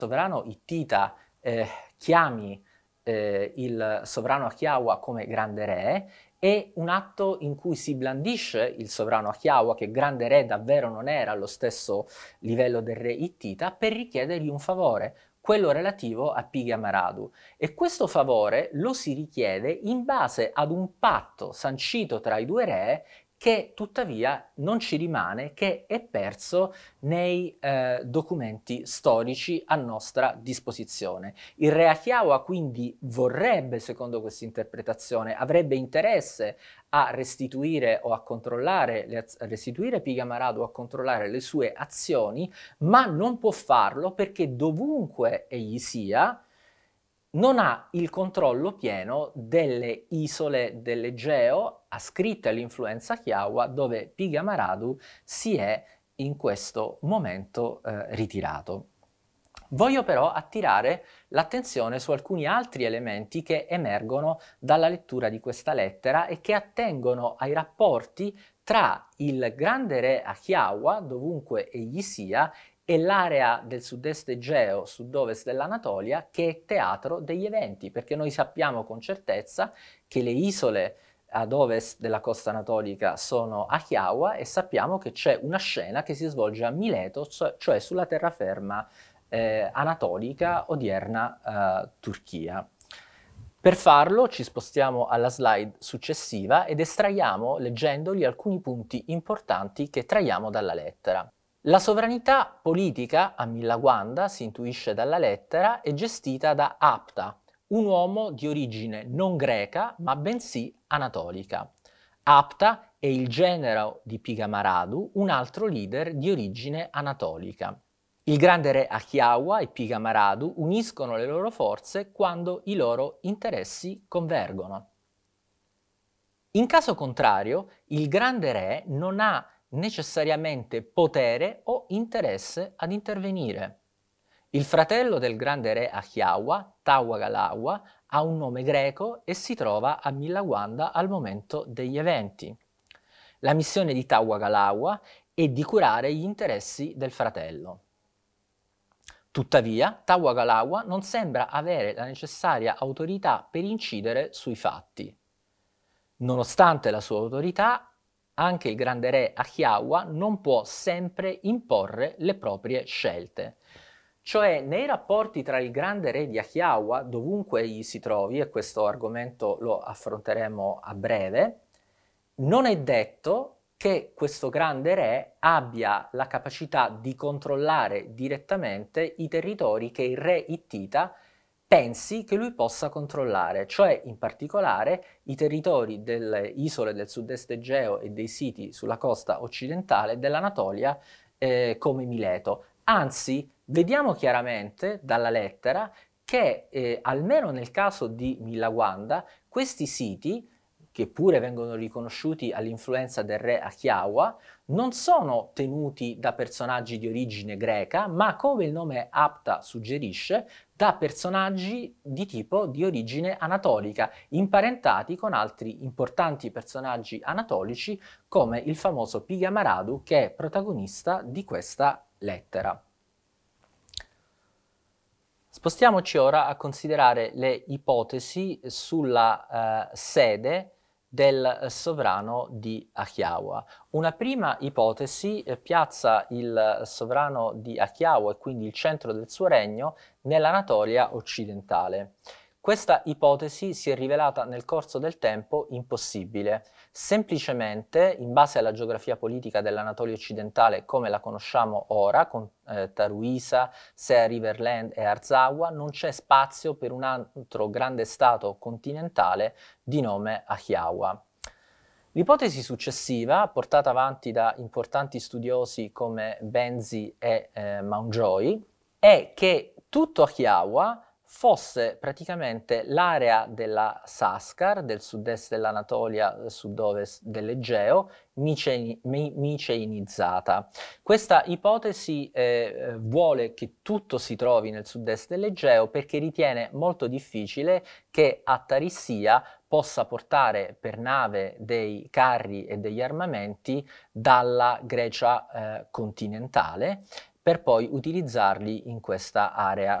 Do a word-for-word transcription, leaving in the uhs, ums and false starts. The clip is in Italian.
sovrano ittita eh, chiami eh, il sovrano Achiaua come grande re è un atto in cui si blandisce il sovrano Achiaua, che grande re davvero non era allo stesso livello del re ittita, per richiedergli un favore, quello relativo a Piga Maradu. E questo favore lo si richiede in base ad un patto sancito tra i due re che tuttavia non ci rimane, che è perso nei eh, documenti storici a nostra disposizione. Il re Achiaua quindi vorrebbe, secondo questa interpretazione, avrebbe interesse a restituire o a controllare, le az- a restituire Piga Maradu, a controllare le sue azioni, ma non può farlo perché dovunque egli sia, non ha il controllo pieno delle isole dell'Egeo ascritte all'influenza Kiowa, dove Piga Maradu si è in questo momento eh, ritirato. Voglio però attirare l'attenzione su alcuni altri elementi che emergono dalla lettura di questa lettera e che attengono ai rapporti tra il grande re Achiaua, dovunque egli sia, e l'area del sud-est Egeo, sud-ovest dell'Anatolia, che è teatro degli eventi, perché noi sappiamo con certezza che le isole ad ovest della costa anatolica sono Achiaua e sappiamo che c'è una scena che si svolge a Mileto, cioè sulla terraferma eh, anatolica, odierna eh, Turchia. Per farlo ci spostiamo alla slide successiva ed estraiamo, leggendoli, alcuni punti importanti che traiamo dalla lettera. La sovranità politica a Millaguanda, si intuisce dalla lettera, è gestita da Apta, un uomo di origine non greca ma bensì anatolica. Apta è il genero di Pigamaradu, un altro leader di origine anatolica. Il grande re Achiaua e Pigamaradu uniscono le loro forze quando i loro interessi convergono. In caso contrario, il grande re non ha necessariamente potere o interesse ad intervenire. Il fratello del grande re Achiaua, Tawagalawa, ha un nome greco e si trova a Millaguanda al momento degli eventi. La missione di Tawagalawa è di curare gli interessi del fratello. Tuttavia, Tawagalawa non sembra avere la necessaria autorità per incidere sui fatti. Nonostante la sua autorità, anche il grande re Achiaua non può sempre imporre le proprie scelte. Cioè, nei rapporti tra il grande re di Achiaua, dovunque egli si trovi, e questo argomento lo affronteremo a breve, non è detto che questo grande re abbia la capacità di controllare direttamente i territori che il re ittita pensi che lui possa controllare, cioè in particolare i territori delle isole del sud-est Egeo e dei siti sulla costa occidentale dell'Anatolia eh, come Mileto. Anzi, vediamo chiaramente dalla lettera che eh, almeno nel caso di Millaguanda questi siti, che pure vengono riconosciuti all'influenza del re Achiaua, non sono tenuti da personaggi di origine greca, ma come il nome Apta suggerisce, da personaggi di tipo di origine anatolica, imparentati con altri importanti personaggi anatolici come il famoso Pigamaradu, che è protagonista di questa lettera. Spostiamoci ora a considerare le ipotesi sulla eh, sede del sovrano di Achiaua. Una prima ipotesi eh, piazza il sovrano di Achiaua e quindi il centro del suo regno nell'Anatolia occidentale. Questa ipotesi si è rivelata nel corso del tempo impossibile. Semplicemente, in base alla geografia politica dell'Anatolia occidentale come la conosciamo ora, con eh, Taruisa, Sea Riverland e Arzawa, non c'è spazio per un altro grande stato continentale di nome Achiaua. L'ipotesi successiva, portata avanti da importanti studiosi come Benzi e eh, Mountjoy, è che tutto Achiaua fosse praticamente l'area della Saskar, del sud-est dell'Anatolia, sud-ovest dell'Egeo, miceini, mi, miceinizzata. Questa ipotesi eh, vuole che tutto si trovi nel sud-est dell'Egeo perché ritiene molto difficile che a Tarissia possa portare per nave dei carri e degli armamenti dalla Grecia eh, continentale, per poi utilizzarli in questa area